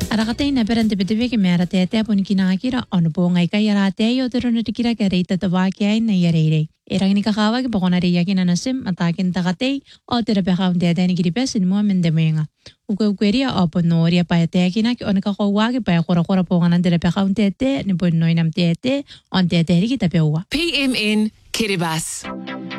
Arakatay na perante bitibi ki mera tete pun kinakira ono po ngai kay yarate yo tero na tikira kare itatawa kaya na yarere. Erang ni kakawa ki pako nari yakin anasim atakin takatay o tera pekaun tete ni kiripesin mo mendemenga. Ukweria opo noria pa yakin ki ono kakawa ki pa yakura po nganan tera pekaun tete ni po noinam tete on tete ri kita pewa. PMN Kiribati.